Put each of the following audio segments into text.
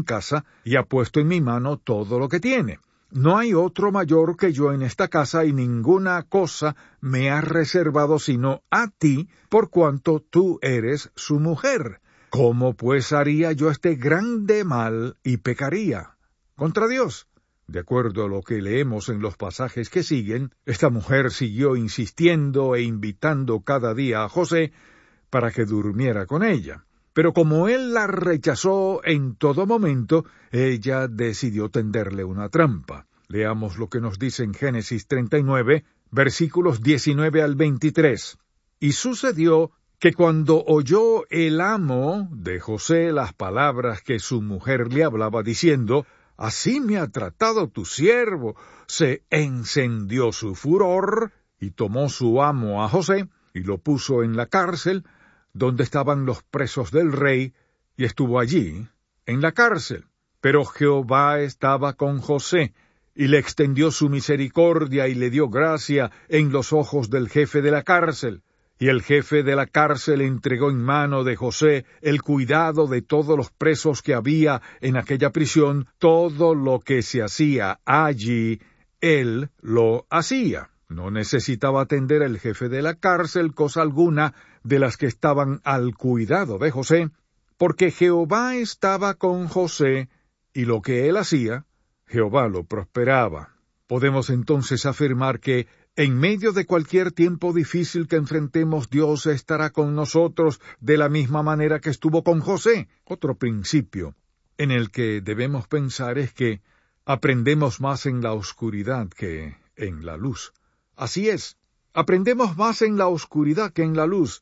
casa y ha puesto en mi mano todo lo que tiene. No hay otro mayor que yo en esta casa y ninguna cosa me ha reservado sino a ti, por cuanto tú eres su mujer. ¿Cómo pues haría yo este grande mal y pecaría contra Dios? De acuerdo a lo que leemos en los pasajes que siguen, esta mujer siguió insistiendo e invitando cada día a José para que durmiera con ella. Pero como él la rechazó en todo momento, ella decidió tenderle una trampa. Leamos lo que nos dice en Génesis 39, versículos 19 al 23. Y sucedió que cuando oyó el amo de José las palabras que su mujer le hablaba diciendo, «Así me ha tratado tu siervo», se encendió su furor y tomó su amo a José y lo puso en la cárcel, donde estaban los presos del rey, y estuvo allí, en la cárcel. Pero Jehová estaba con José, y le extendió su misericordia y le dio gracia en los ojos del jefe de la cárcel. Y el jefe de la cárcel entregó en mano de José el cuidado de todos los presos que había en aquella prisión. Todo lo que se hacía allí, él lo hacía. No necesitaba atender el jefe de la cárcel cosa alguna de las que estaban al cuidado de José, porque Jehová estaba con José, y lo que él hacía, Jehová lo prosperaba. Podemos entonces afirmar que, en medio de cualquier tiempo difícil que enfrentemos, Dios estará con nosotros de la misma manera que estuvo con José. Otro principio en el que debemos pensar es que aprendemos más en la oscuridad que en la luz. Así es, aprendemos más en la oscuridad que en la luz.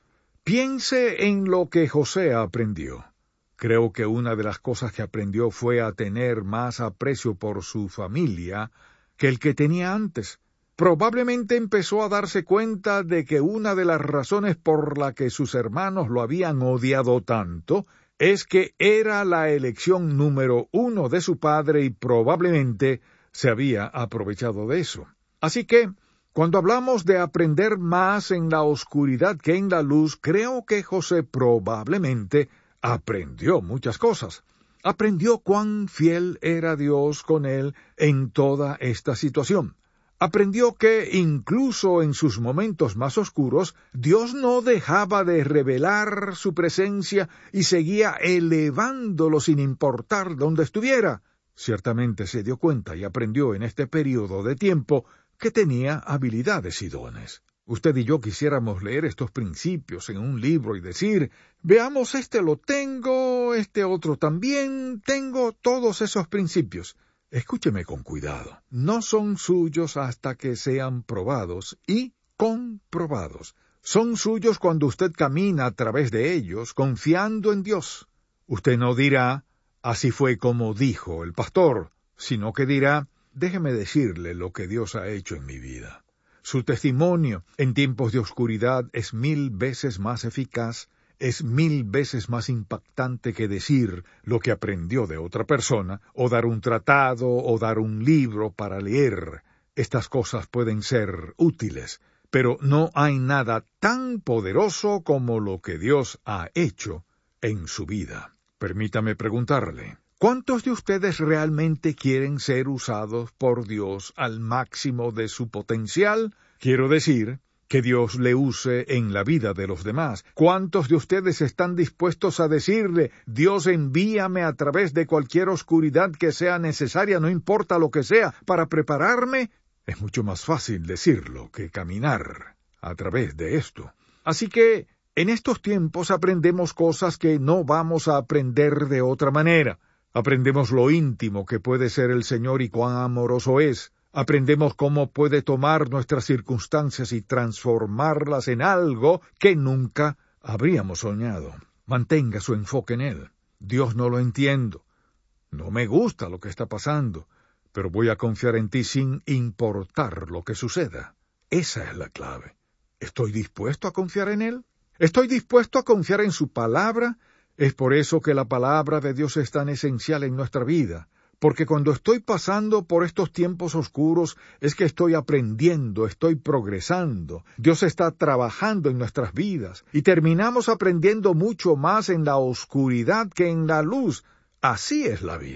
Piense en lo que José aprendió. Creo que una de las cosas que aprendió fue a tener más aprecio por su familia que el que tenía antes. Probablemente empezó a darse cuenta de que una de las razones por la que sus hermanos lo habían odiado tanto es que era la elección número 1 de su padre y probablemente se había aprovechado de eso. Así que, cuando hablamos de aprender más en la oscuridad que en la luz, creo que José probablemente aprendió muchas cosas. Aprendió cuán fiel era Dios con él en toda esta situación. Aprendió que, incluso en sus momentos más oscuros, Dios no dejaba de revelar su presencia y seguía elevándolo sin importar dónde estuviera. Ciertamente se dio cuenta y aprendió en este periodo de tiempo que tenía habilidades y dones. Usted y yo quisiéramos leer estos principios en un libro y decir, veamos, este lo tengo, este otro también, tengo todos esos principios. Escúcheme con cuidado. No son suyos hasta que sean probados y comprobados. Son suyos cuando usted camina a través de ellos, confiando en Dios. Usted no dirá, así fue como dijo el pastor, sino que dirá, déjeme decirle lo que Dios ha hecho en mi vida. Su testimonio en tiempos de oscuridad es 1000 veces más eficaz, es 1000 veces más impactante que decir lo que aprendió de otra persona, o dar un tratado, o dar un libro para leer. Estas cosas pueden ser útiles, pero no hay nada tan poderoso como lo que Dios ha hecho en su vida. Permítame preguntarle, ¿cuántos de ustedes realmente quieren ser usados por Dios al máximo de su potencial? Quiero decir, que Dios le use en la vida de los demás. ¿Cuántos de ustedes están dispuestos a decirle, Dios, envíame a través de cualquier oscuridad que sea necesaria, no importa lo que sea, para prepararme? Es mucho más fácil decirlo que caminar a través de esto. Así que, en estos tiempos aprendemos cosas que no vamos a aprender de otra manera. Aprendemos lo íntimo que puede ser el Señor y cuán amoroso es. Aprendemos cómo puede tomar nuestras circunstancias y transformarlas en algo que nunca habríamos soñado. Mantenga su enfoque en Él. Dios, no lo entiendo. No me gusta lo que está pasando, pero voy a confiar en ti sin importar lo que suceda. Esa es la clave. ¿Estoy dispuesto a confiar en Él? ¿Estoy dispuesto a confiar en su palabra? Es por eso que la palabra de Dios es tan esencial en nuestra vida. Porque cuando estoy pasando por estos tiempos oscuros, es que estoy aprendiendo, estoy progresando. Dios está trabajando en nuestras vidas, y terminamos aprendiendo mucho más en la oscuridad que en la luz. Así es la vida.